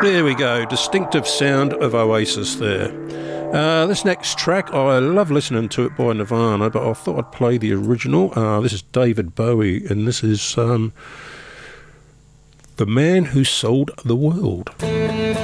There we go, distinctive sound of Oasis there. This next track, I love listening to it by Nirvana, but I thought I'd play the original. This is David Bowie, and this is The Man Who Sold the World.